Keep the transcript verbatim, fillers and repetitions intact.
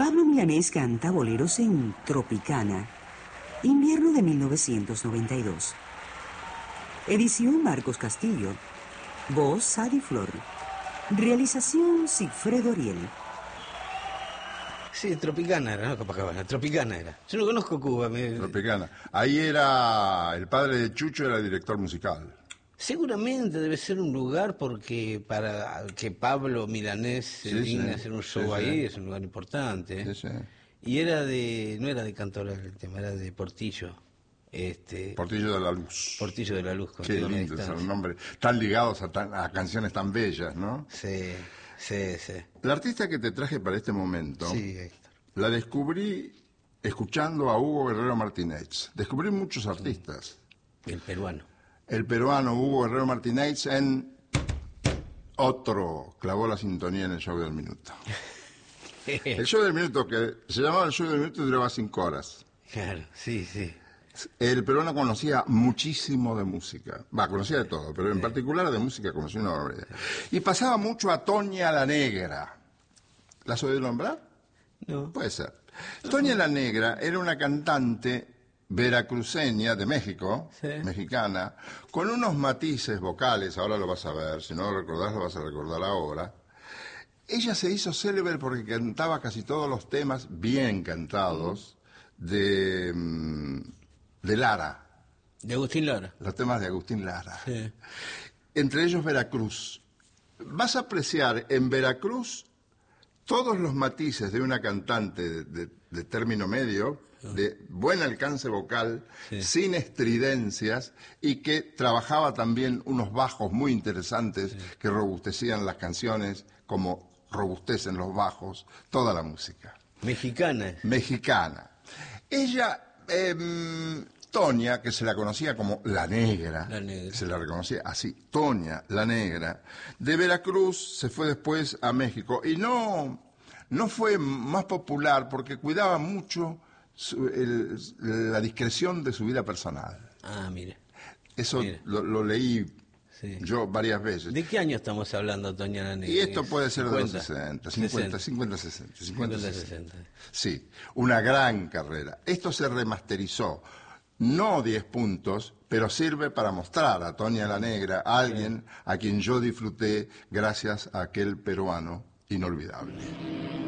Pablo Milanés canta boleros en Tropicana, invierno de mil novecientos noventa y dos. Edición Marcos Castillo. Voz Sadi Flor. Realización Sigfredo Oriel. Sí, Tropicana era, no Copacabana, Tropicana era. Yo no conozco Cuba. Me... Tropicana. Ahí era, el padre de Chucho era el director musical. Seguramente debe ser un lugar porque para que Pablo Milanés se Sí, digne sí. hacer un show Sí, sí. ahí es un lugar importante. ¿eh? Sí, sí. Y era de, no era de Cantoral el tema, era de Portillo. Este, Portillo de la Luz. Portillo de la Luz. Qué Contigo a lindo es distancia. el nombre. Tan ligados a, tan- a canciones tan bellas, ¿no? Sí, sí, sí. La artista que te traje para este momento, Sí, Héctor. la descubrí escuchando a Hugo Guerrero Martínez. Descubrí muchos artistas. El peruano. El peruano Hugo Guerrero Martínez en otro clavó la sintonía en el show del minuto. El show del minuto, que se llamaba el show del minuto, duraba cinco horas. Claro, sí, sí. El peruano conocía muchísimo de música. Va, conocía de todo, pero en particular de música conocía una barbaridad. Y pasaba mucho a Toña la Negra. ¿La has oído nombrar? No. Puede ser. Toña la Negra era una cantante veracruceña de México, Sí. mexicana, con unos matices vocales, ahora lo vas a ver, si no lo recordás lo vas a recordar ahora. Ella se hizo célebre porque cantaba casi todos los temas bien cantados de, mm, de Lara, De Agustín Lara. los temas de Agustín Lara. Sí. Entre ellos Veracruz. Vas a apreciar en Veracruz todos los matices de una cantante de, de- de término medio, de buen alcance vocal, Sí. sin estridencias, y que trabajaba también unos bajos muy interesantes que robustecían las canciones como robustecen los bajos toda la música. Mexicana. Mexicana. Ella, em, Toña, que se la conocía como La Negra, La Negra. se la reconocía así, Toña, La Negra, de Veracruz se fue después a México y no, no fue más popular porque cuidaba mucho su- el- la discreción de su vida personal. Ah, mire. Eso Mira. lo, lo leí Sí. yo varias veces. ¿De qué año estamos hablando, Toña la Negra? Y esto puede ser de los cincuenta. sesenta, cincuenta, cincuenta, sesenta, cincuenta, cincuenta, sesenta. sesenta. Sí, una gran carrera. Esto se remasterizó, no diez puntos, pero sirve para mostrar a Toña la Negra, a alguien a quien yo disfruté gracias a aquel peruano inolvidable.